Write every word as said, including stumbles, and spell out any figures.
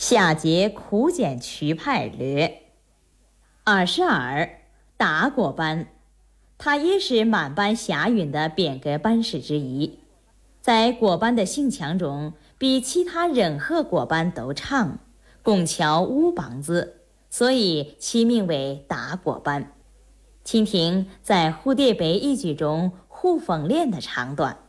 下节苦简渠派略。二十二，达国班，它也是满班霞允的匾额班式之一，在果班的性强中，比其他任何果班都长，共敲五梆子，所以其名为达果班。请听在蝴蝶杯一句中胡凤莲的唱段。